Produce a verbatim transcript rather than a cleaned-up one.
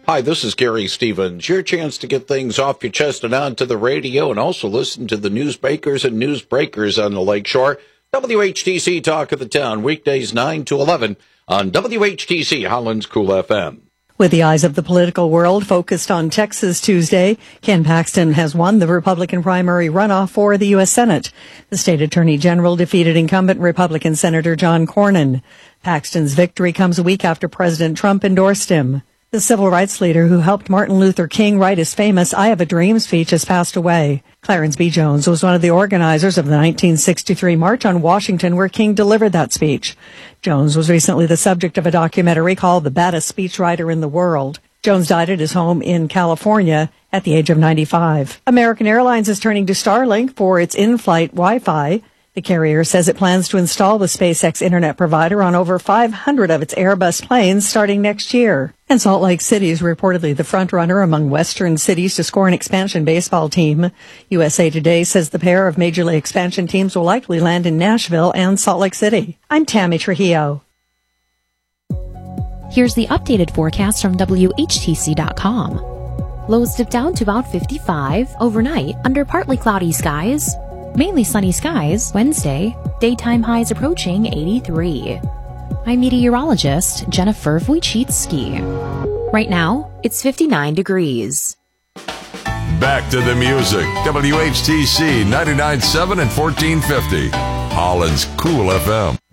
Hi, this is Gary Stevens. Your chance to get things off your chest and onto the radio, and also listen to the newsmakers and newsbreakers on the Lakeshore. W H T C Talk of the Town, weekdays nine to eleven on W H T C Holland's Cool F M. With the eyes of the political world focused on Texas Tuesday, Ken Paxton has won the Republican primary runoff for the U S Senate. The state attorney general defeated incumbent Republican Senator John Cornyn. Paxton's victory comes a week after President Trump endorsed him. The civil rights leader who helped Martin Luther King write his famous I Have a Dream speech has passed away. Clarence B. Jones was one of the organizers of the nineteen sixty-three March on Washington where King delivered that speech. Jones was recently the subject of a documentary called The Baddest Speechwriter in the World. Jones died at his home in California at the age of ninety-five. American Airlines is turning to Starlink for its in-flight Wi-Fi. The carrier says it plans to install the SpaceX internet provider on over five hundred of its Airbus planes starting next year. And Salt Lake City is reportedly the front-runner among Western cities to score an expansion baseball team. U S A Today says the pair of Major League expansion teams will likely land in Nashville and Salt Lake City. I'm Tammy Trujillo. Here's the updated forecast from W H T C dot com. Lows dip down to about fifty-five overnight under partly cloudy skies. Mainly sunny skies Wednesday. Daytime highs approaching eighty-three. I'm meteorologist Jennifer Wojcicki. Right now, it's fifty-nine degrees. Back to the music. W H T C ninety-nine point seven and fourteen fifty. Holland's Cool F M.